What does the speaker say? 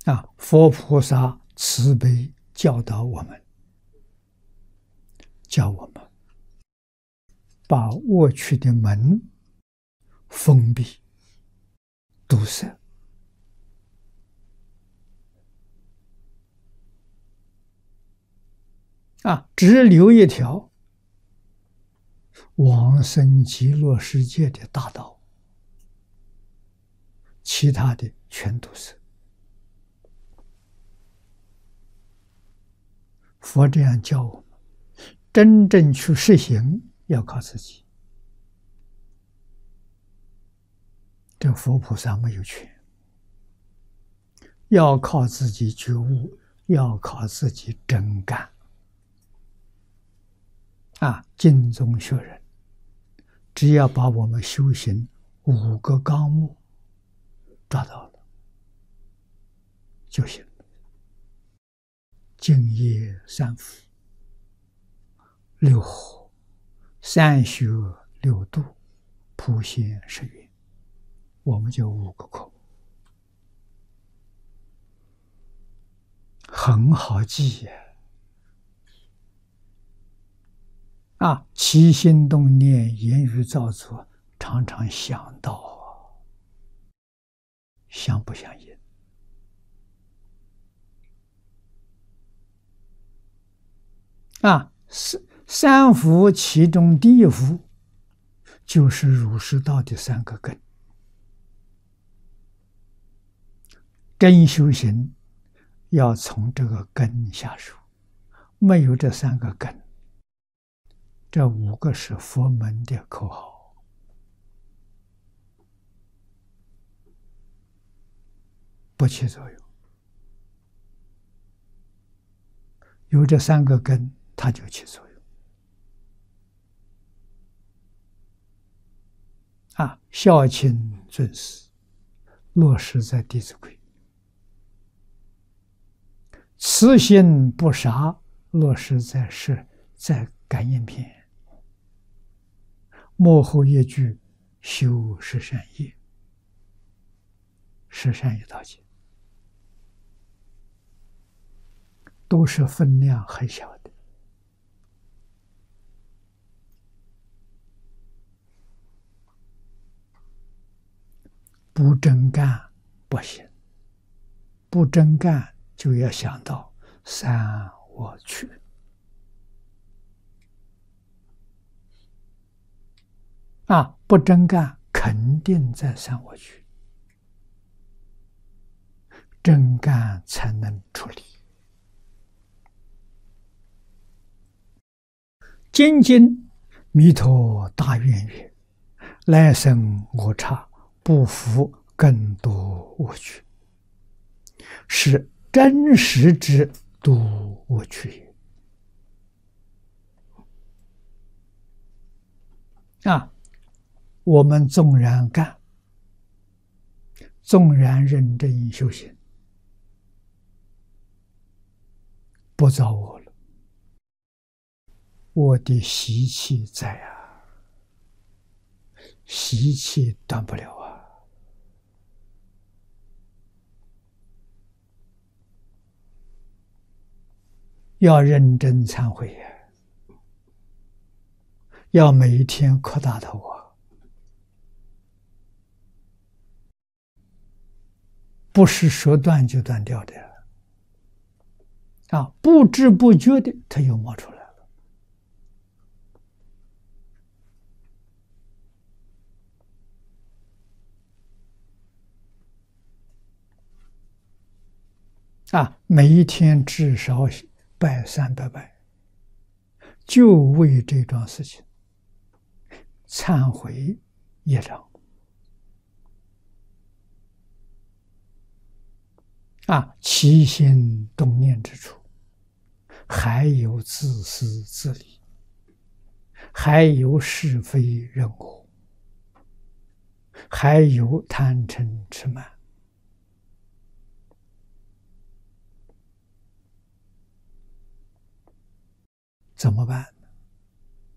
佛菩萨慈悲教导我们，教我们把过去的门封闭、堵塞，只留一条往生极乐世界的大道，其他的全堵塞。佛这样教我们，真正去实行要靠自己。这佛菩萨没有权，要靠自己觉悟，要靠自己真干。净宗学人只要把我们修行5个纲目抓到了就行了。净业三福、6和、3学6度、普贤10愿，我们就5个课，很好记呀。起心动念、言语造作，常常想到，相不相应？三福其中第一福就是儒释道的3个根。真修行要从这个根下手，没有这3个根，这5个是佛门的口号，不起作用。有这3个根，它就起作用。孝亲尊师，落实在《弟子规》；慈心不杀，落实在感应篇。末后一句，修十善业，十善业道经，都是分量很小的。不真干不行，不真干就要想到三我去。不真干肯定在三我去，真干才能处理。精进弥陀大愿曰：来生我刹，不复更多我趣，是真实之度我趣也。我们纵然干，纵然认真修行，不造我了，我的习气在习气断不了要认真忏悔要每一天扩大头不是说断就断掉的不知不觉的它又冒出来了。每一天至少拜300拜，就为这桩事情忏悔业障。起心动念之处，还有自私自利，还有是非人我，还有贪嗔痴慢，怎么办？